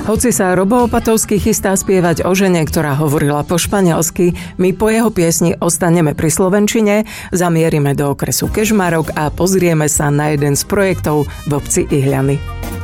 Hoci sa Robo Opatovský chystá spievať o žene, ktorá hovorila po španielsky, my po jeho piesni ostaneme pri slovenčine, zamierime do okresu Kežmarok a pozrieme sa na jeden z projektov v obci Ihľany.